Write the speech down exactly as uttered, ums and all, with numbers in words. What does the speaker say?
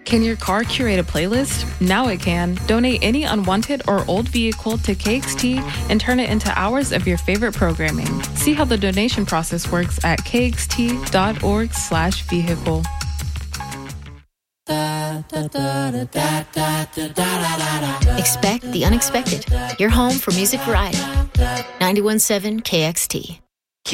Can your car curate a playlist? Now it can. Donate any unwanted or old vehicle to K X T and turn it into hours of your favorite programming. See how the donation process works at kxt.org slash vehicle. Expect the unexpected. Your home for music variety. ninety-one point seven K X T.